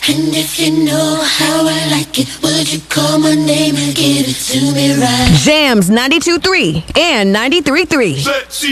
And if you know how I like it, would you call my name and give it to me right? Jams 92.3 and 93.3.